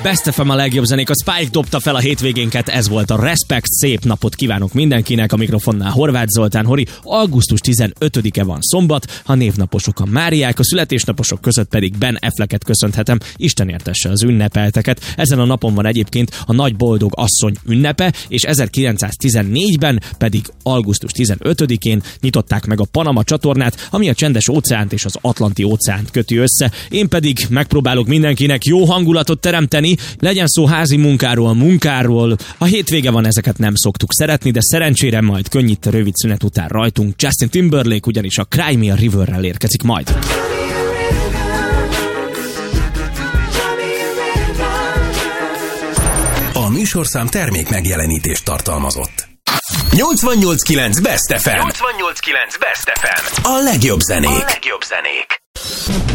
Best FM a legjobb zenék, a Spike dobta fel a hétvégénket, ez volt a Respect, szép napot kívánok mindenkinek, a mikrofonnál Horváth Zoltán. Hori, augusztus 15-e van szombat, a névnaposok a Máriák, a születésnaposok között pedig Ben Afflecket köszönhetem, Isten értesse az ünnepelteket. Ezen a napon van egyébként a Nagy Boldog Asszony ünnepe, és 1914-ben pedig augusztus 15-én nyitották meg a Panama csatornát, ami a Csendes óceánt és az Atlanti óceánt köti össze. Én pedig megpróbálok mindenkinek jó hangulatot teremteni, legyen szó házi munkáról. A hétvége van, ezeket nem szoktuk szeretni, de szerencsére majd könnyít a rövid szünet után rajtunk. Justin Timberlake ugyanis a Cry Me a Riverrel érkezik majd. A műsorszám termék megjelenítést tartalmazott. 88.9 Best FM. 88.9 Best FM. A legjobb zenék.